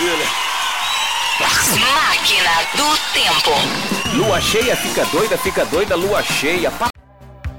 maravilha. Máquina do Tempo. Lua cheia, fica doida, lua cheia.